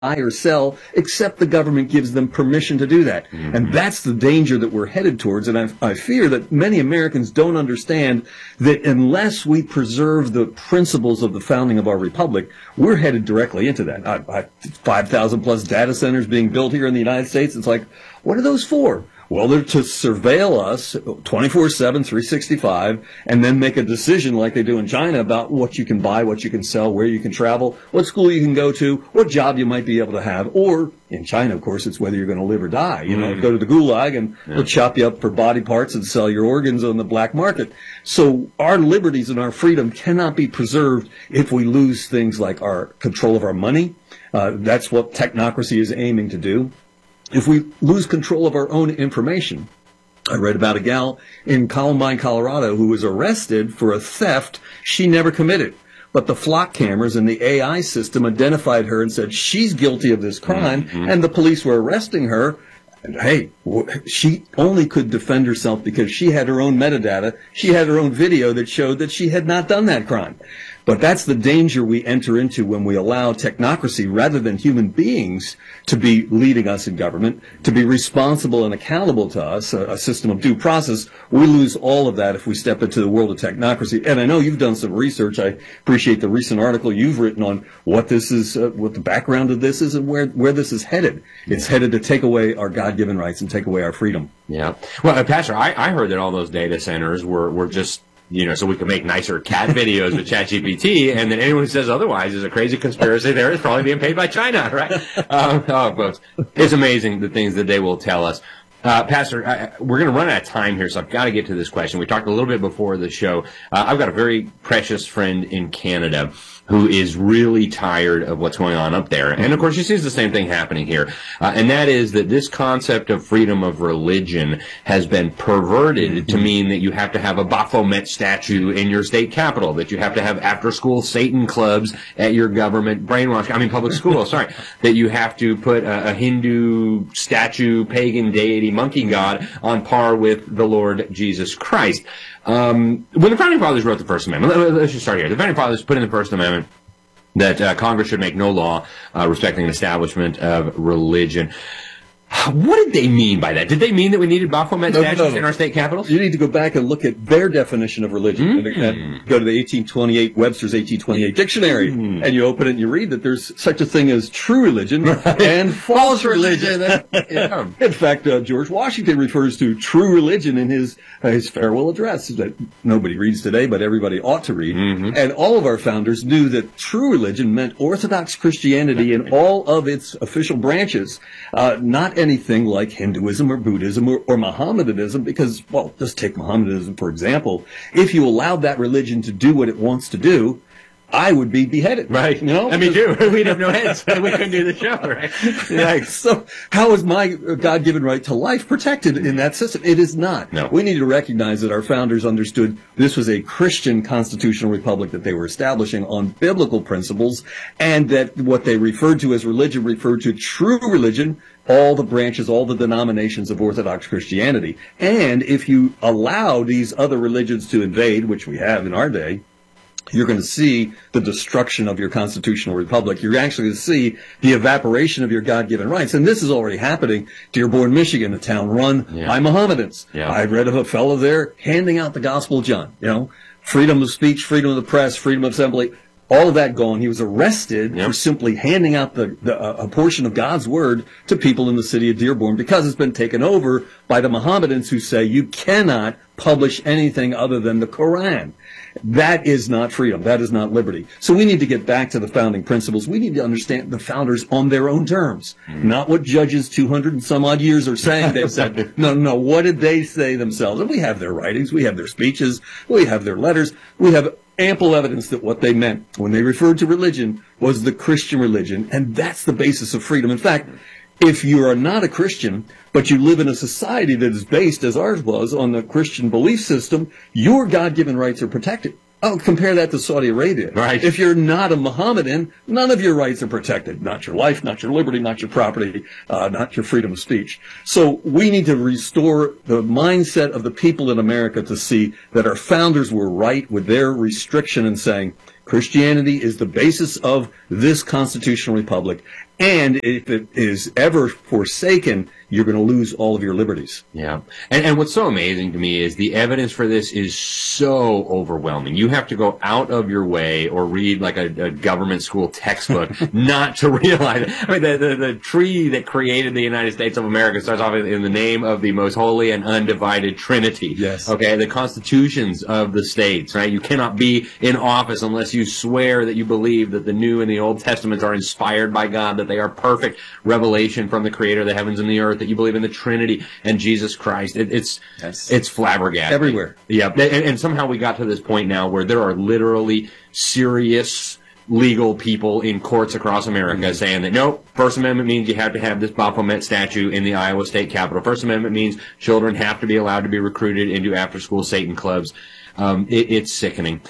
buy or sell, except the government gives them permission to do that. Mm-hmm. And that's the danger that we're headed towards. And I fear that many Americans don't understand that unless we preserve the principles of the founding of our republic, we're headed directly into that. 5,000 plus data centers being built here in the United States. It's like, what are those for? Well, they're to surveil us 24/7, 365, and then make a decision like they do in China about what you can buy, what you can sell, where you can travel, what school you can go to, what job you might be able to have. Or in China, of course, it's whether you're going to live or die. You know, go to the gulag and they'll chop you up for body parts and sell your organs on the black market. So our liberties and our freedom cannot be preserved if we lose things like our control of our money. That's what technocracy is aiming to do. If we lose control of our own information. I read about a gal in Columbine, Colorado, who was arrested for a theft she never committed. But the flock cameras and the AI system identified her and said she's guilty of this crime, and the police were arresting her. And hey, she only could defend herself because she had her own metadata. She had her own video that showed that she had not done that crime. But that's the danger we enter into when we allow technocracy rather than human beings to be leading us in government, to be responsible and accountable to us, a system of due process. We lose all of that if we step into the world of technocracy. And I know you've done some research. I appreciate the recent article you've written on what this is, what the background of this is and where this is headed. It's headed to take away our God-given rights and take away our freedom. Yeah. Well, Pastor, I heard that all those data centers were just, so we could make nicer cat videos with ChatGPT, and then anyone who says otherwise is a crazy conspiracy there is probably being paid by China, right? Folks, it's amazing the things that they will tell us. Pastor, we're going to run out of time here, so I've got to get to this question. We talked a little bit before the show. I've got a very precious friend in Canada who is really tired of what's going on up there. And, of course, she sees the same thing happening here. And that is that this concept of freedom of religion has been perverted to mean that you have to have a Baphomet statue in your state capital, that you have to have after-school Satan clubs at your government public school, that you have to put a Hindu statue, pagan deity, monkey god on par with the Lord Jesus Christ. When the Founding Fathers wrote the First Amendment, let's just start here. The Founding Fathers put in the First Amendment that Congress should make no law respecting the establishment of religion. What did they mean by that? Did they mean that we needed Baphomet statues in our state capitals? You need to go back and look at their definition of religion. And go to the 1828, Webster's 1828 dictionary, and you open it and you read that there's such a thing as true religion and false religion. In fact, George Washington refers to true religion in his farewell address that nobody reads today, but everybody ought to read. And all of our founders knew that true religion meant Orthodox Christianity in all of its official branches, not anything like Hinduism or Buddhism or Mohammedanism, because, well, just take Mohammedanism, for example. If you allowed that religion to do what it wants to do, I would be beheaded. Right. And me too. We'd have no heads. We couldn't do the show, right? Right. So how is my God-given right to life protected in that system? It is not. No. We need to recognize that our founders understood this was a Christian constitutional republic that they were establishing on biblical principles, and that what they referred to as religion referred to true religion, all the branches, all the denominations of Orthodox Christianity. And if you allow these other religions to invade, which we have in our day, you're going to see the destruction of your constitutional republic. You're actually going to see the evaporation of your God-given rights. And this is already happening. Dearborn, Michigan, a town run by Mohammedans. I read of a fellow there handing out the Gospel of John. Freedom of speech, freedom of the press, freedom of assembly, all of that gone. He was arrested for simply handing out a portion of God's word to people in the city of Dearborn because it's been taken over by the Mohammedans who say you cannot publish anything other than the Quran. That is not freedom. That is not liberty. So we need to get back to the founding principles. We need to understand the founders on their own terms, not what judges 200 and some odd years are saying. They've said, no, what did they say themselves? And we have their writings. We have their speeches. We have their letters. We have ample evidence that what they meant when they referred to religion was the Christian religion, and that's the basis of freedom. In fact, if you are not a Christian, but you live in a society that is based, as ours was, on the Christian belief system, your God-given rights are protected. Oh, compare that to Saudi Arabia. Right. If you're not a Mohammedan, none of your rights are protected. Not your life, not your liberty, not your property, not your freedom of speech. So we need to restore the mindset of the people in America to see that our founders were right with their restriction in saying Christianity is the basis of this constitutional republic, And if it is ever forsaken, you're going to lose all of your liberties. Yeah. And what's so amazing to me is the evidence for this is so overwhelming. You have to go out of your way or read like a government school textbook not to realize it. I mean, the tree that created the United States of America starts off in the name of the most holy and undivided Trinity. Yes. Okay. The constitutions of the states, right? You cannot be in office unless you swear that you believe that the New and the Old Testaments are inspired by God, that they are perfect revelation from the Creator of the heavens and the earth, that you believe in the Trinity and Jesus Christ. It's flabbergasting. Everywhere. Yeah. And somehow we got to this point now where there are literally serious legal people in courts across America saying that, no, First Amendment means you have to have this Baphomet statue in the Iowa State Capitol. First Amendment means children have to be allowed to be recruited into after-school Satan clubs. It's sickening.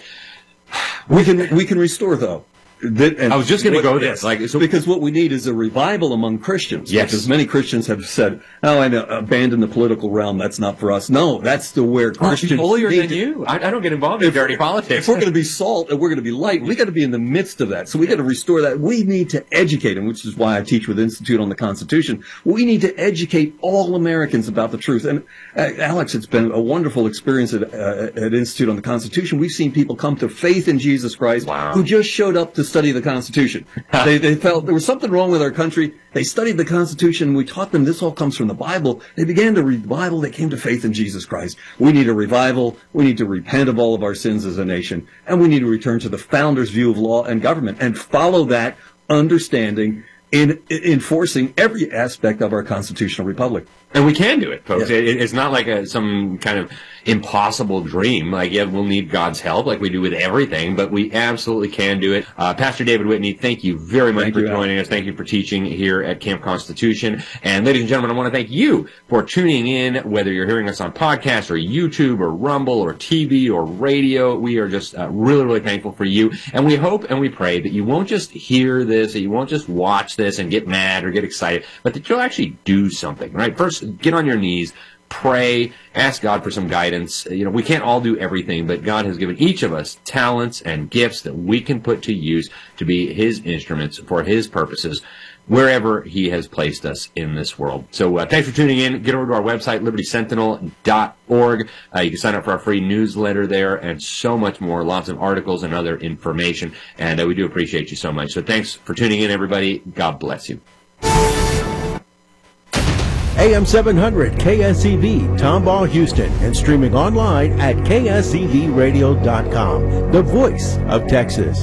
We can restore, though. I was just going to go there. Because what we need is a revival among Christians. Yes. Because many Christians have said, I know, abandon the political realm. That's not for us. No, that's where Christians holier than you. I don't get involved in dirty politics. If we're going to be salt and we're going to be light, we got to be in the midst of that. So we got to restore that. We need to educate them, which is why I teach with Institute on the Constitution. We need to educate all Americans about the truth. And Alex, it's been a wonderful experience at Institute on the Constitution. We've seen people come to faith in Jesus Christ who just showed up to study the Constitution. They felt there was something wrong with our country. They studied the Constitution. We taught them this all comes from the Bible. They began to read the Bible. They came to faith in Jesus Christ. We need a revival. We need to repent of all of our sins as a nation. And we need to return to the founders' view of law and government and follow that understanding in enforcing every aspect of our constitutional republic. And we can do it, folks. Yeah. It's not like some kind of impossible dream. Like, yeah, we'll need God's help like we do with everything, but we absolutely can do it. Pastor David Whitney, thank you very much for joining us. Thank you for teaching here at Camp Constitution. And ladies and gentlemen, I want to thank you for tuning in, whether you're hearing us on podcast or YouTube or Rumble or TV or radio. We are just really, really thankful for you. And we hope and we pray that you won't just hear this, that you won't just watch this and get mad or get excited, but that you'll actually do something, right? First, get on your knees, pray, ask God for some guidance. We can't all do everything, but God has given each of us talents and gifts that we can put to use to be His instruments for His purposes wherever He has placed us in this world. So thanks for tuning in. Get over to our website, libertysentinel.org. You can sign up for our free newsletter there and so much more, lots of articles and other information. And we do appreciate you so much. So thanks for tuning in, everybody. God bless you. AM 700 KSCV, Tomball, Houston, and streaming online at kscvradio.com, the voice of Texas.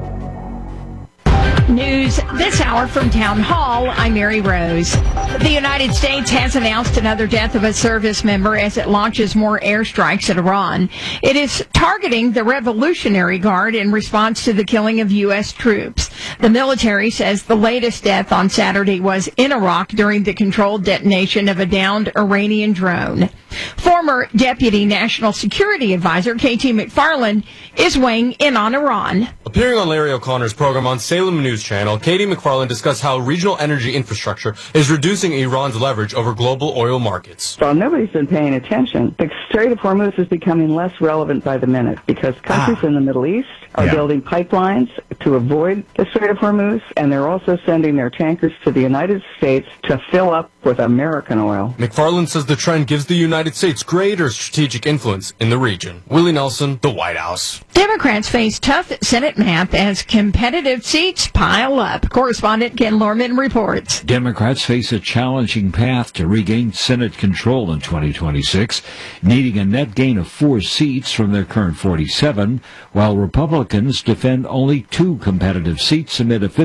News this hour from Town Hall. I'm Mary Rose. The United States has announced another death of a service member as it launches more airstrikes at Iran. It is targeting the Revolutionary Guard in response to the killing of U.S. troops. The military says the latest death on Saturday was in Iraq during the controlled detonation of a downed Iranian drone. Former Deputy National Security Advisor KT McFarland is weighing in on Iran. Appearing on Larry O'Connor's program on Salem News Channel, Katie McFarland discussed how regional energy infrastructure is reducing Iran's leverage over global oil markets. Well, nobody's been paying attention. The Strait of Hormuz is becoming less relevant by the minute because countries in the Middle East are building pipelines to avoid the Strait of Hormuz, and they're also sending their tankers to the United States to fill up with American oil. McFarland says the trend gives the United States greater strategic influence in the region. Willie Nelson, The White House. Democrats face tough Senate map as competitive seats pile up. Correspondent Ken Lorman reports. Democrats face a challenging path to regain Senate control in 2026, needing a net gain of 4 seats from their current 47, while Republicans defend only 2 competitive seats amid a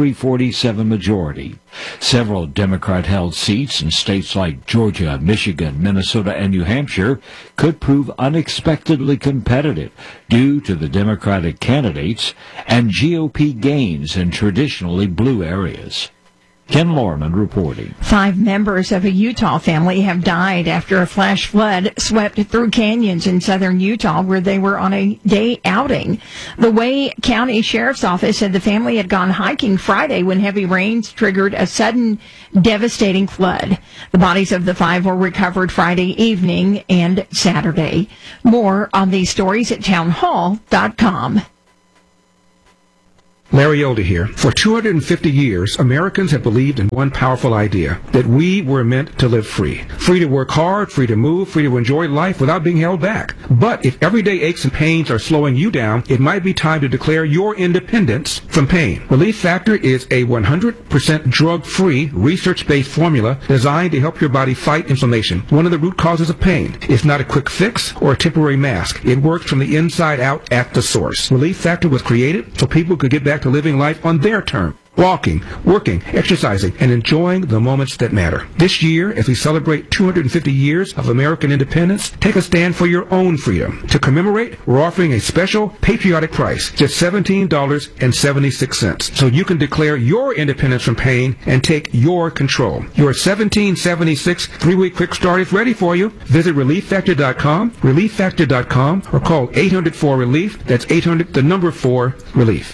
53-47 majority. Several Democrat-held seats in states like Georgia, Michigan, Minnesota, and New Hampshire could prove unexpectedly competitive due to the Democratic candidates and GOP gains in traditionally blue areas. Ken Lorman reporting. 5 members of a Utah family have died after a flash flood swept through canyons in southern Utah where they were on a day outing. The Way County Sheriff's Office said the family had gone hiking Friday when heavy rains triggered a sudden, devastating flood. The bodies of the 5 were recovered Friday evening and Saturday. More on these stories at townhall.com. Larry Elder here. For 250 years, Americans have believed in one powerful idea, that we were meant to live free. Free to work hard, free to move, free to enjoy life without being held back. But if everyday aches and pains are slowing you down, it might be time to declare your independence from pain. Relief Factor is a 100% drug-free, research-based formula designed to help your body fight inflammation, one of the root causes of pain. It's not a quick fix or a temporary mask. It works from the inside out at the source. Relief Factor was created so people could get back to living life on their terms. Walking, working, exercising, and enjoying the moments that matter. This year, as we celebrate 250 years of American independence, take a stand for your own freedom. To commemorate, we're offering a special patriotic price, just $17.76, so you can declare your independence from pain and take your control. Your $17.76 3-week quick start is ready for you. Visit ReliefFactor.com, ReliefFactor.com, or call 800-4-RELIEF. That's 800-4-RELIEF.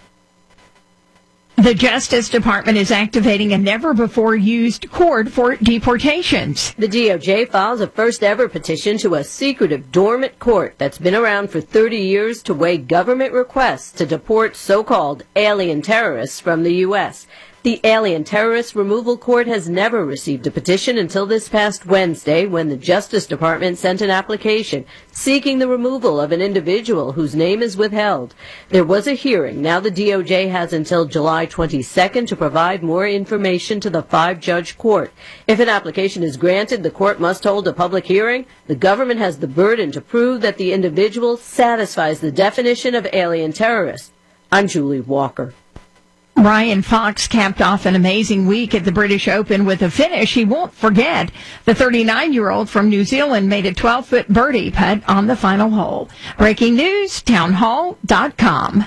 The Justice Department is activating a never-before-used court for deportations. The DOJ files a first-ever petition to a secretive dormant court that's been around for 30 years to weigh government requests to deport so-called alien terrorists from the U.S. The Alien Terrorist Removal Court has never received a petition until this past Wednesday, when the Justice Department sent an application seeking the removal of an individual whose name is withheld. There was a hearing. Now the DOJ has until July 22nd to provide more information to the 5-judge court. If an application is granted, the court must hold a public hearing. The government has the burden to prove that the individual satisfies the definition of alien terrorist. I'm Julie Walker. Ryan Fox capped off an amazing week at the British Open with a finish he won't forget. The 39-year-old from New Zealand made a 12-foot birdie putt on the final hole. Breaking news, townhall.com.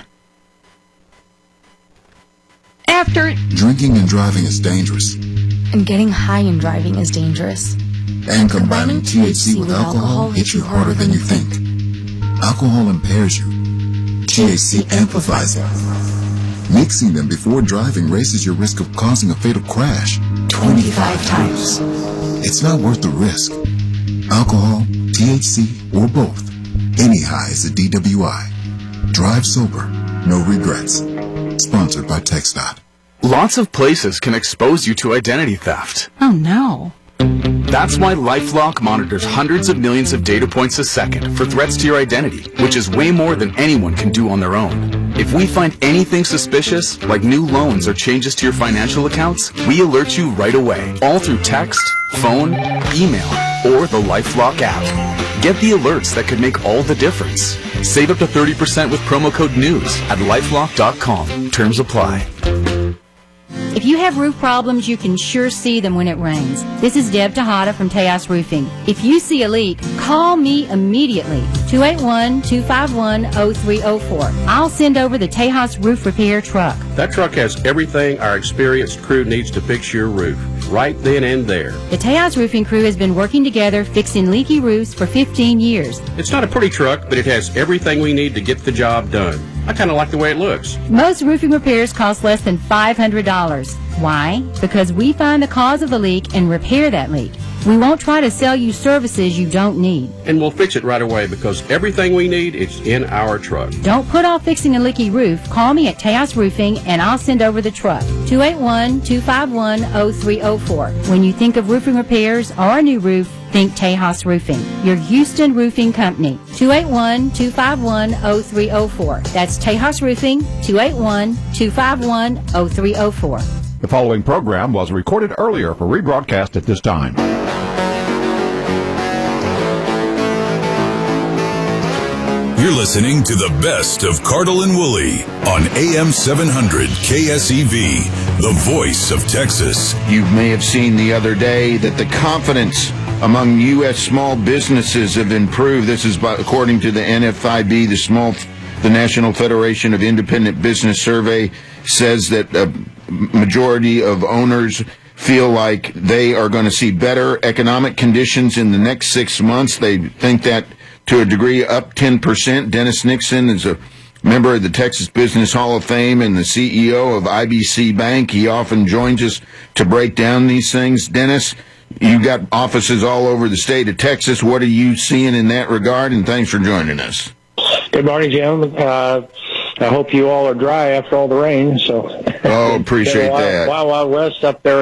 After drinking and driving is dangerous. And getting high and driving is dangerous. And combining THC with alcohol hits you harder than you think. Alcohol impairs you. THC amplifies it. Mixing them before driving raises your risk of causing a fatal crash 25 times. It's not worth the risk. Alcohol, THC, or both. Any high is a DWI. Drive sober, no regrets. Sponsored by TxDOT. Lots of places can expose you to identity theft. Oh no. That's why LifeLock monitors hundreds of millions of data points a second for threats to your identity, which is way more than anyone can do on their own. If we find anything suspicious, like new loans or changes to your financial accounts, we alert you right away, all through text, phone, email, or the LifeLock app. Get the alerts that could make all the difference. Save up to 30% with promo code NEWS at LifeLock.com. Terms apply. If you have roof problems, you can sure see them when it rains. This is Deb Tejada from Tejas Roofing. If you see a leak, call me immediately, 281-251-0304. I'll send over the Tejas Roof Repair truck. That truck has everything our experienced crew needs to fix your roof, right then and there. The Tejas Roofing crew has been working together fixing leaky roofs for 15 years. It's not a pretty truck, but it has everything we need to get the job done. I kind of like the way it looks. Most roofing repairs cost less than $500. Why? Because we find the cause of the leak and repair that leak. We won't try to sell you services you don't need. And we'll fix it right away because everything we need is in our truck. Don't put off fixing a leaky roof. Call me at Tejas Roofing and I'll send over the truck. 281-251-0304. When you think of roofing repairs or a new roof, think Tejas Roofing, your Houston roofing company. 281-251-0304. That's Tejas Roofing, 281-251-0304. The following program was recorded earlier for rebroadcast at this time. You're listening to the best of Cardle and Woolley on AM 700 KSEV, the voice of Texas. You may have seen the other day that the confidence among U.S. small businesses have improved. This is according to the NFIB, the National Federation of Independent Business Survey, says that a majority of owners feel like they are going to see better economic conditions in the next 6 months. They think that to a degree up 10%. Dennis Nixon is a member of the Texas Business Hall of Fame and the CEO of IBC Bank. He often joins us to break down these things. Dennis, you got offices all over the state of Texas. What are you seeing in that regard? And thanks for joining us. Good morning, Jim. I hope you all are dry after all the rain. So, oh, appreciate that. Wild West up there